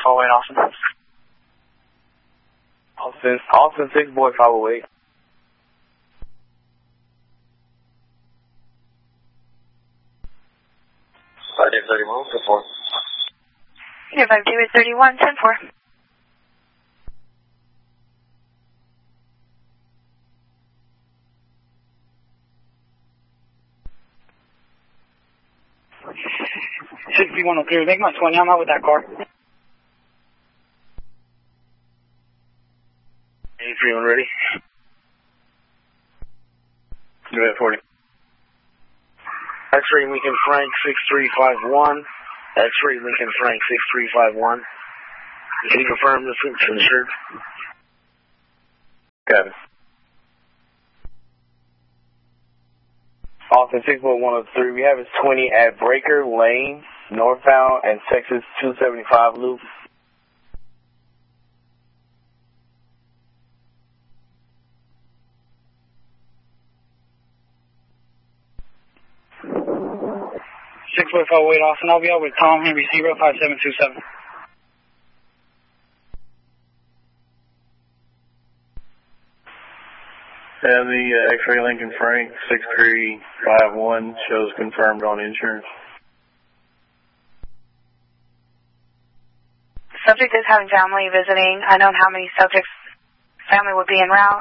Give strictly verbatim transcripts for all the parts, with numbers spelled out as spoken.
four eight, Austin. Austin, Austin six boy five oh eight. five eight thirty-one, ten four. Yeah, five eight thirty-one, ten four. six B one oh three, make my twenty, I'm out with that car. eighty-three one ready. Go ahead, forty. X-ray Lincoln Frank six three five one. X-ray Lincoln Frank six three five one. Can you confirm this is insured? Got it. Austin six one oh three, we have his twenty at Breaker Lane, northbound, and Texas two seventy-five loop. six four five oh eight, Austin. I'll be out with Tom Henry, zero five seven two seven. And the uh, X-ray Lincoln Frank six three five one shows confirmed on insurance. Subject is having family visiting. I don't know how many subjects family would be en route.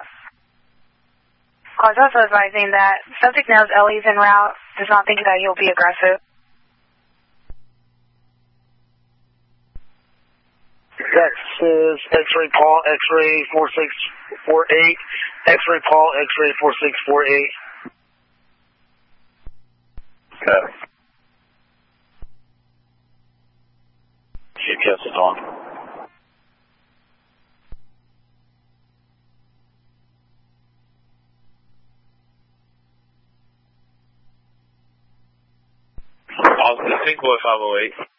I was also advising that subject knows Ellie's en route, does not think that he'll be aggressive. Texas X-ray Paul X-ray four six four eight. X-ray Paul X-ray four six four eight. Got it. G P S is on. Austin, Sync Boy five oh eight.